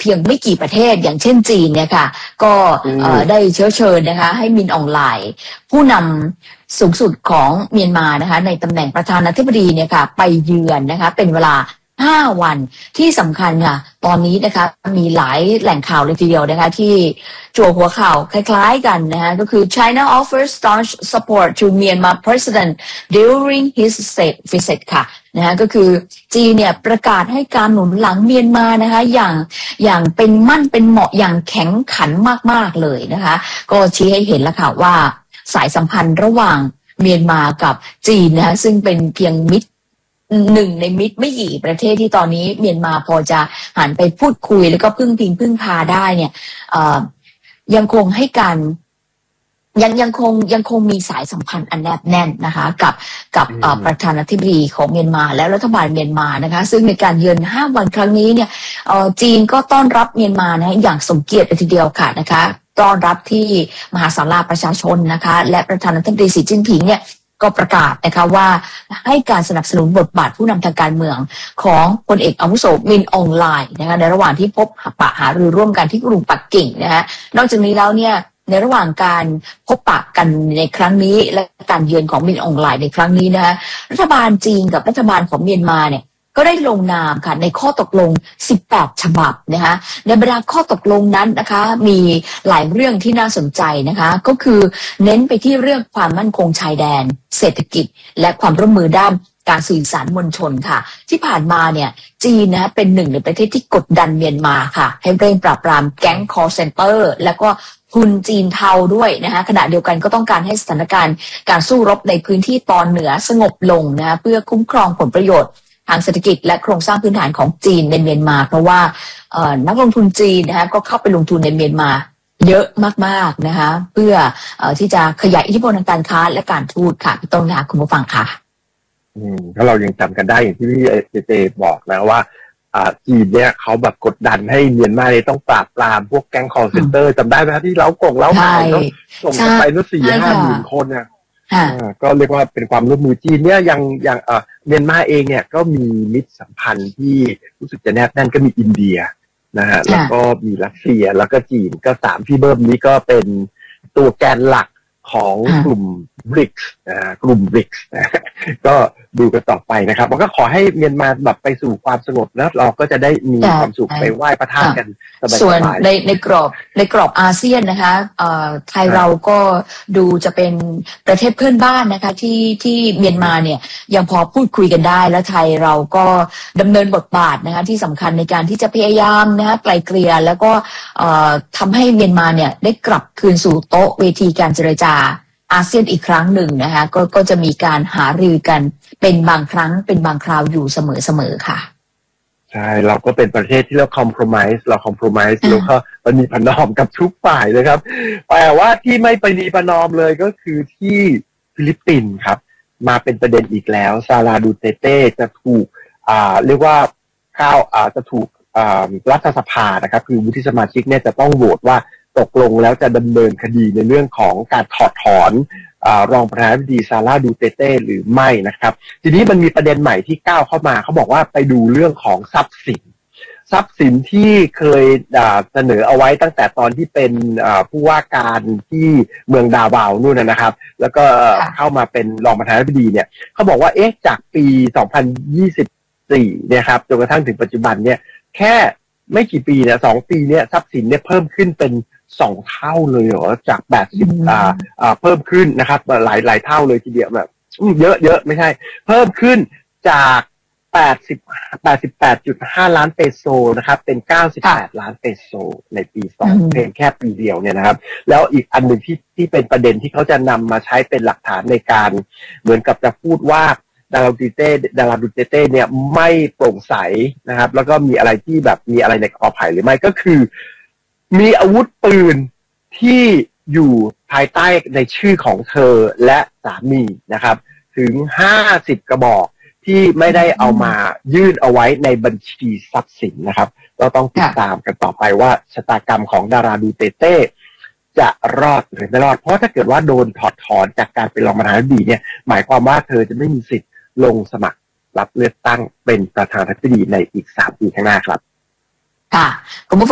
พียงไม่กี่ประเทศอย่างเช่นจีนเนี่ยค่ะก็ได้เชื้อเชิญนะคะให้มินอองไลน์ผู้นำสูงสุดของเมียนมานะคะในตำแหน่งประธานาธิบดีเนี่ยค่ะไปเยือนนะคะเป็นเวลา5 วันที่สำคัญค่ะตอนนี้นะคะมีหลายแหล่งข่าวเลยทีเดียวนะคะที่จั่วหัวข่าวคล้ายๆกันนะคะก็คือ China offers staunch support to Myanmar President during his state visit ค่ะนะคะก็คือจีนเนี่ยประกาศให้การหนุนหลังเมียนมานะคะอย่างเป็นมั่นเป็นเหมาะอย่างแข็งขันมากๆเลยนะคะก็ชี้ให้เห็นแล้วค่ะว่าสายสัมพันธ์ระหว่างเมียนมากับจีนนะคะซึ่งเป็นเพียงมิตรหนึ่งในมิตรไม่กี่ประเทศที่ตอนนี้เมียนมาพอจะหันไปพูดคุยแล้วก็พึ่งพาได้เนี่ยยังคงให้การยังคงมีสายสัมพันธ์อันแนบแน่นนะคะกับประธานาธิบดีของเมียนมาและรัฐบาลเมียนมานะคะซึ่งในการเยือน5 วันครั้งนี้เนี่ยจีนก็ต้อนรับเมียนมานะอย่างสมเกียรติเลยทีเดียวค่ะนะคะต้อนรับที่มหาศาลาประชาชนนะคะและประธานาธิบดีสีจิ้นผิงเนี่ยก็ประกาศนะคะว่าให้การสนับสนุนบทบาทผู้นำทางการเมืองของพลเอกอาวุโสมินอองไลน์นะคะในระหว่างที่พบปะหารือร่วมกันที่กรุงปักกิ่งนะคะนอกจากนี้แล้วเนี่ยในระหว่างการพบปะกันในครั้งนี้และการเยือนของมินอองไลน์ในครั้งนี้นะคะรัฐบาลจีนกับรัฐบาลของเมียนมาเนี่ยก็ได้ลงนามค่ะในข้อตกลง18 ฉบับนะคะในบรรดาข้อตกลงนั้นนะคะมีหลายเรื่องที่น่าสนใจนะคะก็คือเน้นไปที่เรื่องความมั่นคงชายแดนเศรษฐกิจและความร่วมมือด้านการสื่อสารมวลชนค่ะที่ผ่านมาเนี่ยจีนนะเป็นหนึ่งในประเทศที่กดดันเมียนมาค่ะให้เร่งปราบปรามแก๊ง call center แล้วก็ทุนจีนเทาด้วยนะคะขณะเดียวกันก็ต้องการให้สถานการณ์การสู้รบในพื้นที่ตอนเหนือสงบลงนะเพื่อคุ้มครองผลประโยชน์ทางเศรษฐกิจและโครงสร้างพื้นฐานของจีนในเมียนมาเพราะว่านักลงทุนจีนนะคะก็เข้าไปลงทุนในเมียนมาเยอะมากๆนะคะเพื่อที่จะขยายอิทธิพลทางการค้าและการทูตค่ะพี่ต้นนะคะคุณผู้ฟังค่ะถ้าเรายังจำกันได้อย่างที่พี่เจบอกนะว่าจีนเนี่ยเขาแบบกดดันให้เมียนมาเนี่ยต้องปราบปรามพวกแก๊ง call center จำได้ไหมครับที่เล้าหายต้องส่งกันไปตั้ง4-5 หมื่นคนนะก็เรียกว่าเป็นความร่วมมือจีนเนี่ยยังเมียนมาเองเนี่ยก็มีมิตรสัมพันธ์ที่รู้สึกจะแนบแน่นก็มีอินเดียนะฮะแล้วก็มีรัสเซียแล้วก็จีนก็3พี่เบิ้มนี้ก็เป็นตัวแกนหลักของกลุ่ม BRICS กลุ่ม BRICS ก็ดูกันต่อไปนะครับมันก็ขอให้เมียนมาแบบไปสู่ความสงบแล้วเราก็จะได้มีความสุขไปไหว้พระธาตุกันสบายๆส่วนในกรอบอาเซียนนะคะไทยเราก็ดูจะเป็นประเทศเพื่อนบ้านนะคะที่เมียนมาเนี่ยยังพอพูดคุยกันได้และไทยเราก็ดำเนินบทบาทนะคะที่สำคัญในการที่จะพยายามนะคะไกลเกลี่ยแล้วก็ทำให้เมียนมาเนี่ยได้กลับคืนสู่โต๊ะเวทีการเจรจาอาเซียนอีกครั้งหนึ่งนะคะก็จะมีการหารือกันเป็นบางครั้งเป็นบางคราวอยู่เสมอค่ะใช่เราก็เป็นประเทศที่เราคอมโพรไมซ์แล้วก็ประนีประนอมกับทุกฝ่ายเลยครับแต่ว่าที่ไม่ประนีประนอมเลยก็คือที่ฟิลิปปินส์ครับมาเป็นประเด็นอีกแล้วซาลาดูเตเต้จะถูกเรียกว่าจะถูกรัฐสภานะครับคือวุฒิสมาชิกเนี่ยจะต้องโหวตว่าตกลงแล้วจะดำเนินคดีในเรื่องของการถอดถอนรองประธานาธิบดีซาลาดูเตเต้หรือไม่นะครับทีนี้มันมีประเด็นใหม่ที่ก้าวเข้ามาเขาบอกว่าไปดูเรื่องของทรัพย์สินที่เคยเสนอเอาไว้ตั้งแต่ตอนที่เป็นผู้ว่าการที่เมืองดาวาวนู่นนะครับแล้วก็เข้ามาเป็นรองประธานาธิบดีเนี่ยเขาบอกว่าจากปี 2024 เนี่ยครับจนกระทั่งถึงปัจจุบันเนี่ยแค่ไม่กี่ปีเนี่ย2 ปีเนี่ยทรัพย์สินเนี่ยเพิ่มขึ้นเป็น2 เท่าเลยเหรอจาก80เพิ่มขึ้นนะครับหลายเท่าเลยทีเดียวแบบเยอะไม่ใช่เพิ่มขึ้นจาก88.5 ล้านเปโซนะครับเป็น98 ล้านเปโซในปี2เพียงแค่ปีเดียวเนี่ยนะครับแล้วอีกอันหนึ่งที่เป็นประเด็นที่เขาจะนำมาใช้เป็นหลักฐานในการเหมือนกับจะพูดว่าดาราดูเตเต้เนี่ยไม่โปร่งใสนะครับแล้วก็มีอะไรที่แบบมีอะไรในกอไผ่หรือไม่ก็คือมีอาวุธปืนที่อยู่ภายใต้ในชื่อของเธอและสามีนะครับถึง50 กระบอกที่ไม่ได้เอามายื่นเอาไว้ในบัญชีทรัพย์สินนะครับเราต้องติดตามกันต่อไปว่าชะตากรรมของดาราดูเตเต้จะรอดหรือไม่รอดเพราะถ้าเกิดว่าโดนถอดถอนจากการเป็นรองประธานาธิบดีเนี่ยหมายความว่าเธอจะไม่มีสิทธิ์ลงสมัครรับเลือกตั้งเป็นประธานาธิบดีในอีก3 ปีข้างหน้าครับค่ะคุณผู้ฟัง